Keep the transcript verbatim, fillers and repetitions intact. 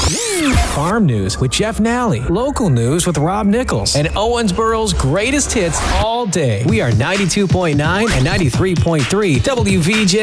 Farm news with Jeff Nally. Local news with Rob Nichols. And Owensboro's greatest hits all day. We are ninety-two point nine and ninety-three point three W V J.